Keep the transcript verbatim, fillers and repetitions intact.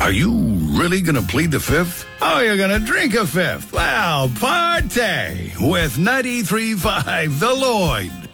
Are you really going to plead the fifth? Oh, you're going to drink a fifth? Well, party with ninety-three point five The Lloyd.